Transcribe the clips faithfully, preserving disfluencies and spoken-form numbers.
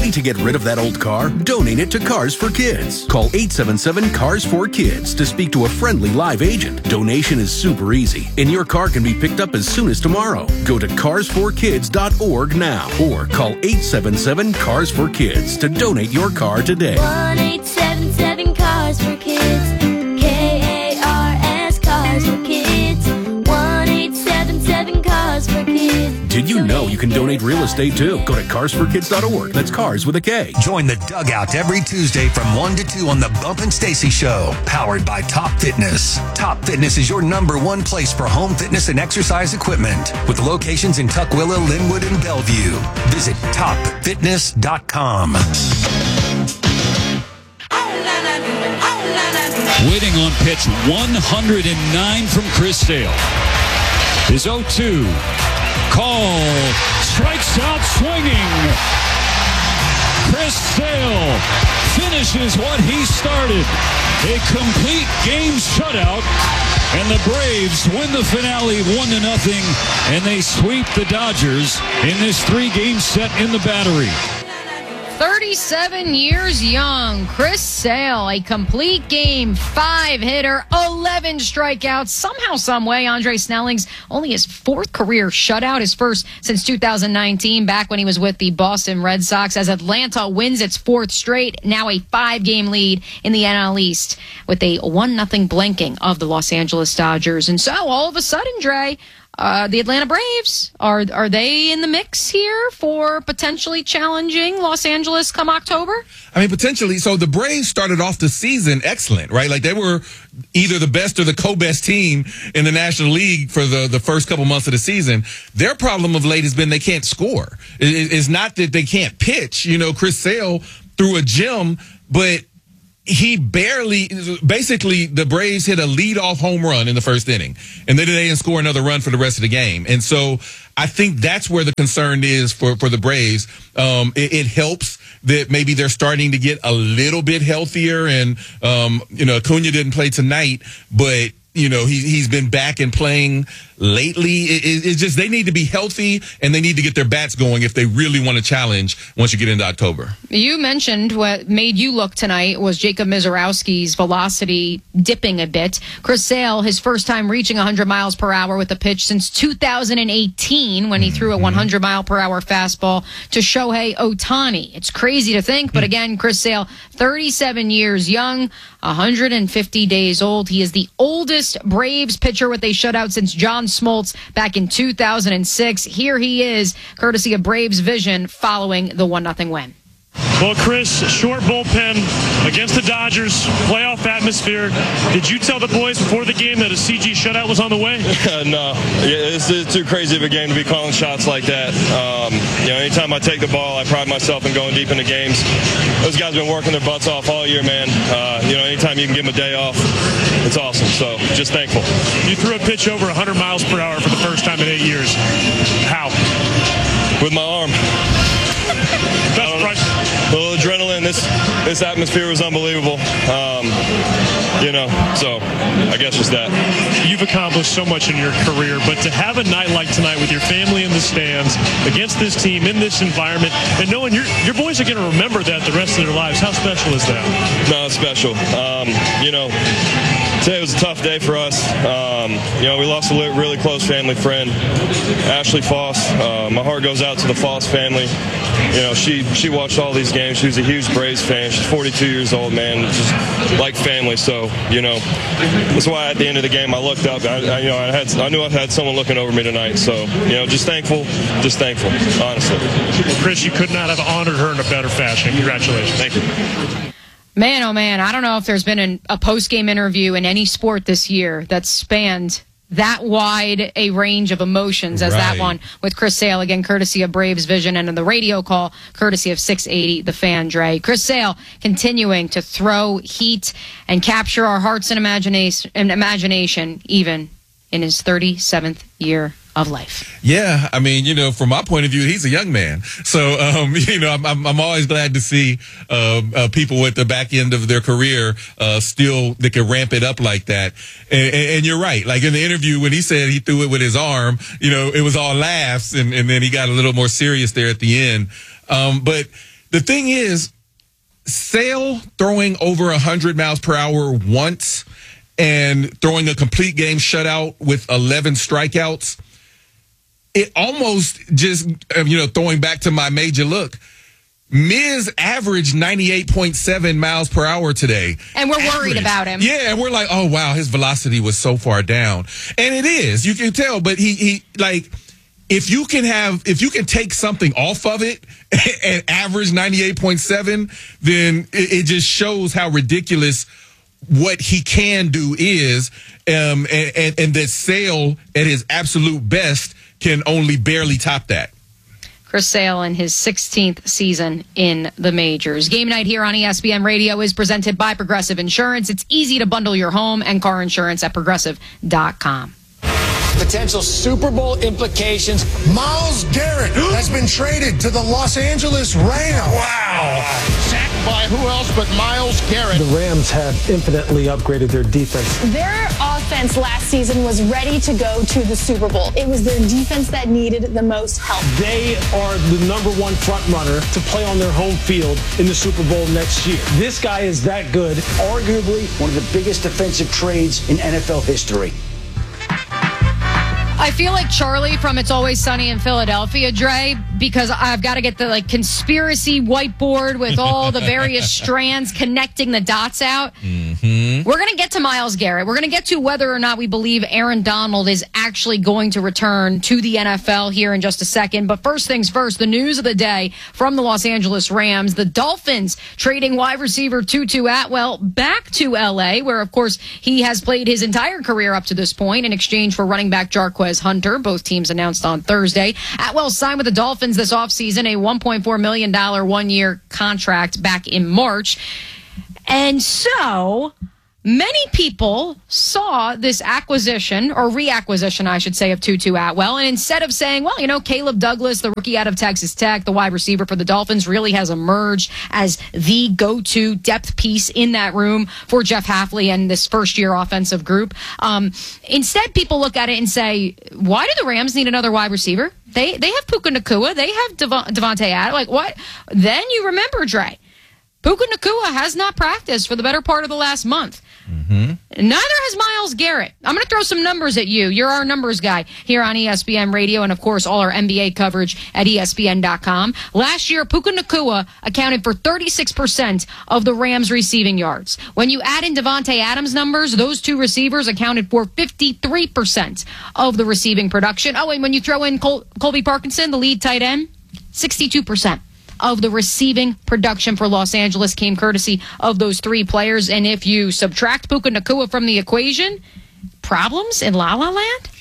Ready to get rid of that old car? Donate it to Cars for Kids. Call eight seven seven, CARS four kids to speak to a friendly live agent. Donation is super easy, and your car can be picked up as soon as tomorrow. Go to cars for kids dot org now or call eight seven seven, CARS four kids to donate your car today. one eight seven seven, CARS four kids. K A R S, CARS four kids. one eight seven seven, CARS four kids. Did you know you can donate real estate too? Go to cars for kids dot org. That's cars with a K. Join the Dugout every Tuesday from one to two on the Bump and Stacy Show, powered by Top Fitness. Top Fitness is your number one place for home fitness and exercise equipment, with locations in Tukwila, Linwood, and Bellevue. Visit top fitness dot com. Waiting on pitch one hundred nine from Chris Sale. His oh two. Call. Strikes out swinging. Chris Sale finishes what he started. A complete game shutout. And the Braves win the finale one to nothing. And they sweep the Dodgers in this three-game set in the Battery. thirty-seven years young, Chris Sale, a complete game, five-hitter, eleven strikeouts. Somehow, someway, Andre Snelling's only his fourth career shutout, his first since two thousand nineteen, back when he was with the Boston Red Sox, as Atlanta wins its fourth straight, now a five-game lead in the N L East, with a one nothing blanking of the Los Angeles Dodgers. And so, all of a sudden, Dre, Uh, the Atlanta Braves, are are they in the mix here for potentially challenging Los Angeles come October? I mean, potentially. So the Braves started off the season excellent, right? Like they were either the best or the co-best team in the National League for the, the first couple months of the season. Their problem of late has been they can't score. It, it's not that they can't pitch. You know, Chris Sale threw a gem, but he barely, basically, the Braves hit a leadoff home run in the first inning, and then they didn't score another run for the rest of the game. And so I think that's where the concern is for, for the Braves. Um, it, it helps that maybe they're starting to get a little bit healthier, and, um, you know, Acuna didn't play tonight, but, you know, he, he's been back and playing lately. It, it, it's just they need to be healthy, and they need to get their bats going if they really want to challenge once you get into October. You mentioned what made you look tonight was Jacob Mizorowski's velocity dipping a bit. Chris Sale, his first time reaching one hundred miles per hour with a pitch since two thousand eighteen, when he threw a one hundred mile per hour fastball to Shohei Ohtani. It's crazy to think, but again, Chris Sale, thirty-seven years young, one hundred fifty days old. He is the oldest Braves pitcher with a shutout since John Smoltz back in two thousand six. Here he is, courtesy of Braves Vision, following the one nothing win. Well, Chris, short bullpen against the Dodgers, playoff atmosphere. Did you tell the boys before the game that a C G shutout was on the way? No. Yeah, it's, it's too crazy of a game to be calling shots like that. Um, you know, anytime I take the ball, I pride myself in going deep into games. Those guys have been working their butts off all year, man. Uh, you know, anytime you can give them a day off, it's awesome. So, just thankful. You threw a pitch over one hundred miles per hour for the first time in eight years. How? With my arm. That's a little adrenaline. This this atmosphere was unbelievable. Um, you know, so I guess just that. You've accomplished so much in your career, but to have a night like tonight with your family in the stands, against this team, in this environment, and knowing your your boys are going to remember that the rest of their lives, how special is that? No, it's special. Um, you know, today was a tough day for us. Um, you know, we lost a really close family friend, Ashley Foss. Uh, my heart goes out to the Foss family. You know, she she watched all these games. She was a huge Braves fan. She's forty-two years old, man. Just like family. So, you know, that's why at the end of the game I looked up. I, I, you know, I had I knew I had someone looking over me tonight. So, you know, just thankful, just thankful, honestly. Well, Chris, you could not have honored her in a better fashion. Congratulations. Thank you. Man, oh man, I don't know if there's been an, a post-game interview in any sport this year that spanned that wide a range of emotions as right. that one with Chris Sale, again, courtesy of Braves Vision, and in the radio call, courtesy of six eighty The Fan, Dre. Chris Sale continuing to throw heat and capture our hearts and imagination, and imagination even in his thirty-seventh year of life. Yeah, I mean, you know, from my point of view, he's a young man. So, um, you know, I'm, I'm, I'm always glad to see uh, uh, people at the back end of their career uh, still that can ramp it up like that. And, and, and you're right. Like in the interview, when he said he threw it with his arm, you know, it was all laughs, and, and then he got a little more serious there at the end. Um, but the thing is, Sale throwing over one hundred miles per hour once and throwing a complete game shutout with eleven strikeouts, it almost just, you know, throwing back to my major look, Miz averaged ninety-eight point seven miles per hour today. And we're Average. worried about him. Yeah, and we're like, oh, wow, his velocity was so far down. And it is. You can tell. But he, he like, if you can have, if you can take something off of it and average ninety-eight point seven, then it, it just shows how ridiculous what he can do is. Um, and, and, and that Sale at his absolute best can only barely top that. Chris Sale in his sixteenth season in the majors. Game night here on E S P N Radio is presented by Progressive Insurance. It's easy to bundle your home and car insurance at progressive dot com. Potential Super Bowl implications. Myles Garrett has been traded to the Los Angeles Rams. Wow. Sacked by who else but Myles Garrett. The Rams have infinitely upgraded their defense. Their offense last season was ready to go to the Super Bowl. It was their defense that needed the most help. They are the number one front runner to play on their home field in the Super Bowl next year. This guy is that good. Arguably one of the biggest defensive trades in N F L history. I feel like Charlie from It's Always Sunny in Philadelphia, Dre, because I've got to get the like conspiracy whiteboard with all the various strands connecting the dots out. Mm-hmm. We're going to get to Myles Garrett. We're going to get to whether or not we believe Aaron Donald is actually going to return to the N F L here in just a second. But first things first, the news of the day from the Los Angeles Rams. The Dolphins trading wide receiver Tutu Atwell back to L A, where, of course, he has played his entire career up to this point in exchange for running back Jarquez Hunter. Both teams announced on Thursday. Atwell signed with the Dolphins this offseason a one point four million dollars one-year contract back in March. And so many people saw this acquisition, or reacquisition, I should say, of Tutu Atwell. And instead of saying, well, you know, Caleb Douglas, the rookie out of Texas Tech, the wide receiver for the Dolphins, really has emerged as the go-to depth piece in that room for Jeff Hafley and this first-year offensive group. Um, instead, people look at it and say, why do the Rams need another wide receiver? They they have Puka Nacua. They have Dev- Devontae Adams. Like, what? Then you remember, Dre, Puka Nacua has not practiced for the better part of the last month. Mm-hmm. Neither has Myles Garrett. I'm going to throw some numbers at you. You're our numbers guy here on E S P N Radio and, of course, all our N B A coverage at E S P N dot com. Last year, Puka Nacua accounted for thirty-six percent of the Rams' receiving yards. When you add in Devontae Adams' numbers, those two receivers accounted for fifty-three percent of the receiving production. Oh, and when you throw in Col- Colby Parkinson, the lead tight end, sixty-two percent. Of the receiving production for Los Angeles came courtesy of those three players. And if you subtract Puka Nacua from the equation, problems in La La Land?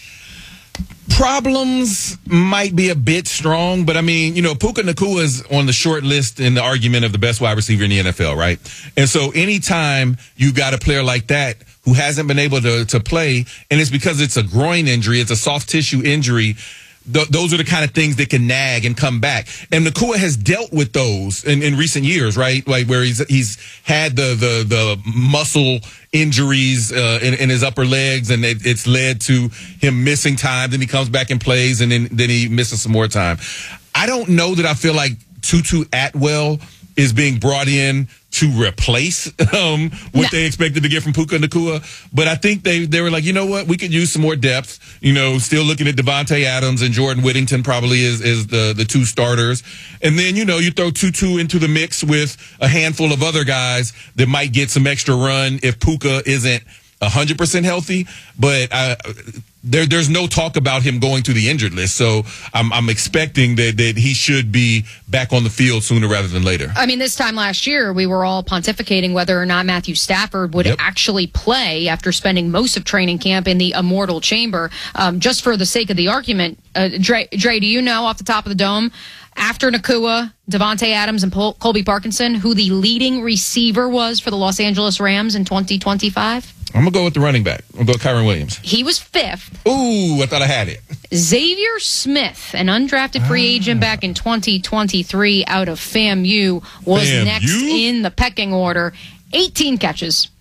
Problems might be a bit strong, but I mean, you know, Puka Nacua is on the short list in the argument of the best wide receiver in the N F L, right? And so anytime you got a player like that who hasn't been able to, to play, and it's because it's a groin injury, it's a soft tissue injury, Th- those are the kind of things that can nag and come back. And Nacua has dealt with those in, in recent years, right? Like where he's he's had the the, the muscle injuries uh, in, in his upper legs, and it, it's led to him missing time. Then he comes back and plays, and then, then he misses some more time. I don't know that I feel like Tutu Atwell is being brought in to replace um, what no. they expected to get from Puka Nacua. But I think they, they were like, you know what, we could use some more depth. You know, still looking at Devontae Adams and Jordan Whittington probably is, is the, the two starters. And then, you know, you throw Tutu into the mix with a handful of other guys that might get some extra run if Puka isn't one hundred percent healthy. But I, there, there's no talk about him going to the injured list. So I'm, I'm expecting that, that he should be back on the field sooner rather than later. I mean, this time last year, we were all pontificating whether or not Matthew Stafford would yep. actually play after spending most of training camp in the immortal chamber. Um, just for the sake of the argument, uh, Dre, Dre, do you know off the top of the dome, after Nacua, Devontae Adams, and Pol- Colby Parkinson, who the leading receiver was for the Los Angeles Rams in twenty twenty-five? I'm going to go with the running back. I'm going to go with Kyron Williams. He was fifth. Ooh, I thought I had it. Xavier Smith, an undrafted free ah. agent back in twenty twenty-three out of FAMU, was FAMU? next in the pecking order. eighteen catches,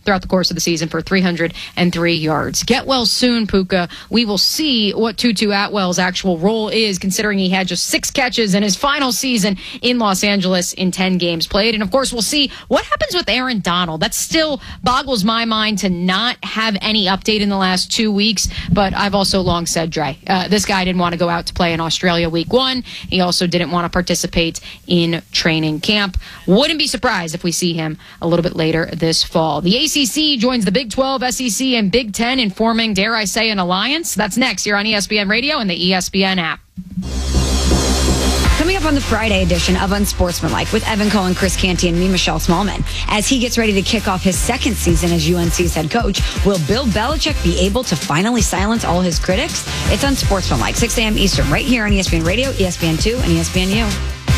throughout the course of the season for three hundred three yards. Get well soon, Puka. We will see what Tutu Atwell's actual role is, considering he had just six catches in his final season in Los Angeles in ten games played. And, of course, we'll see what happens with Aaron Donald. That still boggles my mind to not have any update in the last two weeks. But I've also long said, Dre, uh, this guy didn't want to go out to play in Australia week one. He also didn't want to participate in training camp. Wouldn't be surprised if we see him a little bit later this fall. The A C C joins the Big twelve, S E C, and Big ten in forming, dare I say, an alliance. That's next here on E S P N Radio and the E S P N app. Coming up on the Friday edition of Unsportsmanlike with Evan Cohen, Chris Canty, and me, Michelle Smallman. As he gets ready to kick off his second season as U N C's head coach, will Bill Belichick be able to finally silence all his critics? It's Unsportsmanlike, six a.m. Eastern, right here on E S P N Radio, E S P N two, and E S P N U.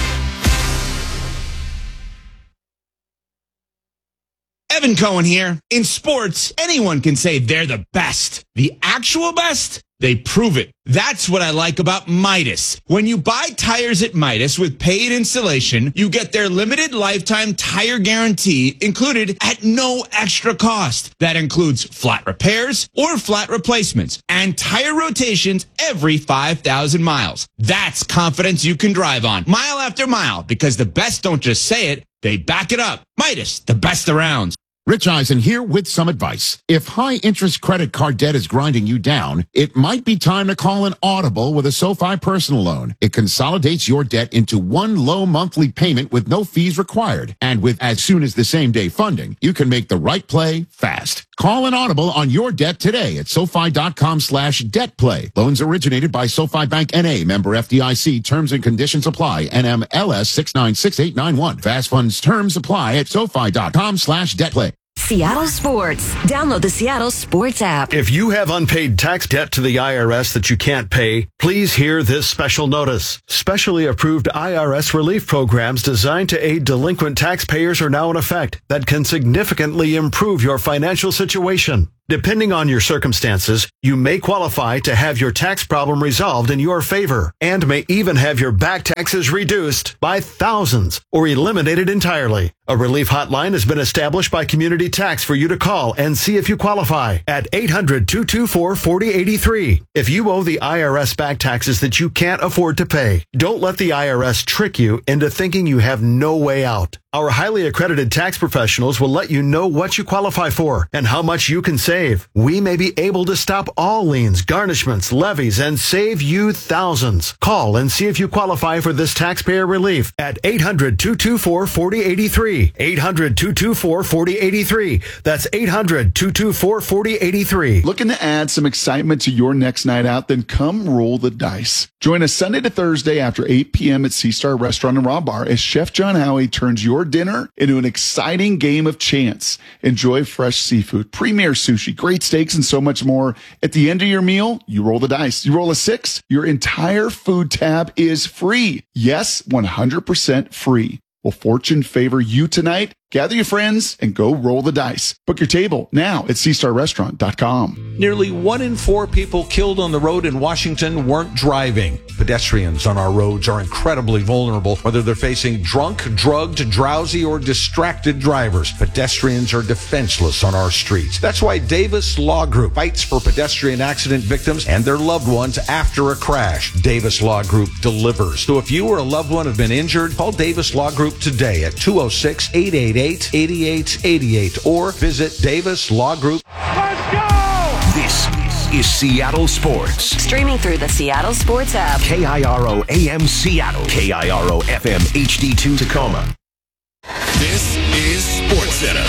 Evan Cohen here. In sports, anyone can say they're the best. The actual best? They prove it. That's what I like about Midas. When you buy tires at Midas with paid installation, you get their limited lifetime tire guarantee included at no extra cost. That includes flat repairs or flat replacements and tire rotations every five thousand miles. That's confidence you can drive on mile after mile, because the best don't just say it, they back it up. Midas, the best around. Rich Eisen here with some advice. If high-interest credit card debt is grinding you down, it might be time to call an Audible with a SoFi personal loan. It consolidates your debt into one low monthly payment with no fees required. And with as soon as the same-day funding, you can make the right play fast. Call an Audible on your debt today at SoFi.com slash debt play. Loans originated by SoFi Bank N A, member F D I C. Terms and conditions apply. N M L S six nine six eight nine one. Fast funds terms apply at SoFi.com slash debt play. Seattle Sports. Download the Seattle Sports app. If you have unpaid tax debt to the I R S that you can't pay, please hear this special notice. Specially approved I R S relief programs designed to aid delinquent taxpayers are now in effect that can significantly improve your financial situation. Depending on your circumstances, you may qualify to have your tax problem resolved in your favor and may even have your back taxes reduced by thousands or eliminated entirely. A relief hotline has been established by Community Tax for you to call and see if you qualify at eight hundred, two two four, four zero eight three. If you owe the I R S back taxes that you can't afford to pay, don't let the I R S trick you into thinking you have no way out. Our highly accredited tax professionals will let you know what you qualify for and how much you can save. We may be able to stop all liens, garnishments, levies, and save you thousands. Call and see if you qualify for this taxpayer relief at eight hundred, two two four, four zero eight three. eight hundred, two two four, four zero eight three. That's eight hundred, two two four, four zero eight three. Looking to add some excitement to your next night out? Then come roll the dice. Join us Sunday to Thursday after eight p.m. at Sea Star Restaurant and Raw Bar as Chef John Howie turns your dinner into an exciting game of chance. Enjoy fresh seafood, premier sushi, great steaks, and so much more. At the end of your meal, you roll the dice. You roll a six, your entire food tab is free. Yes, one hundred percent free. Will fortune favor you tonight? Gather your friends and go roll the dice. Book your table now at sea star restaurant dot com. Nearly one in four people killed on the road in Washington weren't driving. Pedestrians on our roads are incredibly vulnerable, whether they're facing drunk, drugged, drowsy, or distracted drivers. Pedestrians are defenseless on our streets. That's why Davis Law Group fights for pedestrian accident victims and their loved ones after a crash. Davis Law Group delivers. So if you or a loved one have been injured, call Davis Law Group today at two oh six, eight eight eight, eight eight eight eight or visit Davis Law Group. Let's go! This is Seattle Sports. Streaming through the Seattle Sports app. K I R O A M Seattle. K I R O F M H D two Tacoma. This is SportsCenter.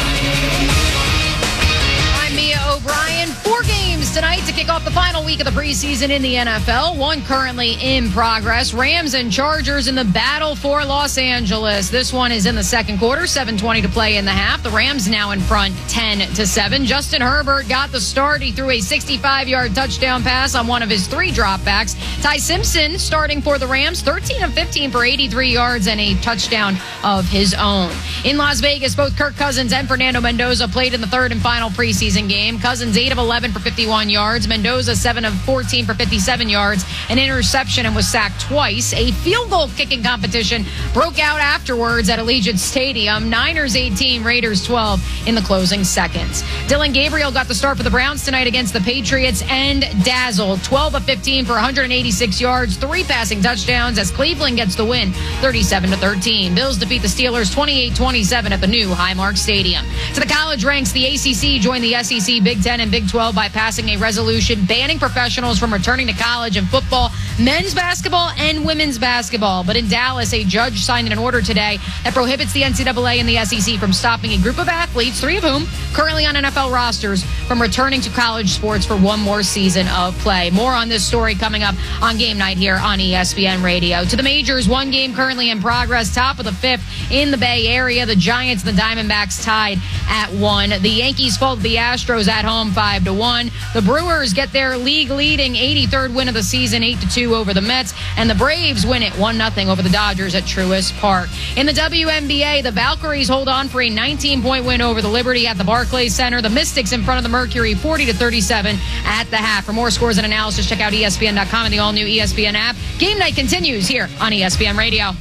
I'm Mia O'Brien. Four games tonight to kick off the final week of the preseason in the N F L. One currently in progress. Rams and Chargers in the battle for Los Angeles. This one is in the second quarter. seven twenty to play in the half. The Rams now in front ten to seven. Justin Herbert got the start. He threw a sixty-five-yard touchdown pass on one of his three dropbacks. Ty Simpson starting for the Rams. thirteen of fifteen for eighty-three yards and a touchdown of his own. In Las Vegas, both Kirk Cousins and Fernando Mendoza played in the third and final preseason game. Cousins eight of eleven for fifty-one fifty-one yards. Mendoza, seven of fourteen for fifty-seven yards, an interception, and was sacked twice. A field goal kicking competition broke out afterwards at Allegiant Stadium. Niners eighteen, Raiders twelve in the closing seconds. Dylan Gabriel got the start for the Browns tonight against the Patriots and dazzled. twelve of fifteen for one hundred eighty-six yards, three passing touchdowns as Cleveland gets the win thirty-seven to thirteen. Bills defeat the Steelers twenty-eight twenty-seven at the new Highmark Stadium. To the college ranks, the A C C joined the S E C, Big Ten, and Big twelve by passing a resolution banning professionals from returning to college in football, men's basketball, and women's basketball. But in Dallas, a judge signed an order today that prohibits the N C double A and the S E C from stopping a group of athletes, three of whom currently on N F L rosters, from returning to college sports for one more season of play. More on this story coming up on Game Night here on E S P N Radio. To the majors, one game currently in progress, top of the fifth in the Bay Area. The Giants and the Diamondbacks tied at one. The Yankees fall to the Astros at home five to one. The Brewers get their league-leading eighty-third win of the season, eight to two over the Mets. And the Braves win it one nothing over the Dodgers at Truist Park. In the W N B A, the Valkyries hold on for a nineteen-point win over the Liberty at the Barclays Center. The Mystics in front of the Mercury, forty to thirty-seven at the half. For more scores and analysis, check out E S P N dot com and the all-new E S P N app. Game Night continues here on E S P N Radio.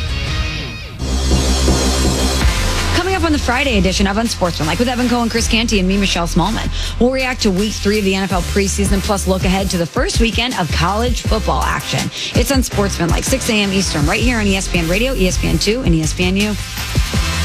Coming up on the Friday edition of Unsportsmanlike with Evan Cohen, Chris Canty, and me, Michelle Smallman. We'll react to week three of the N F L preseason, plus look ahead to the first weekend of college football action. It's Unsportsmanlike, six a.m. Eastern, right here on E S P N Radio, E S P N two, and E S P N U.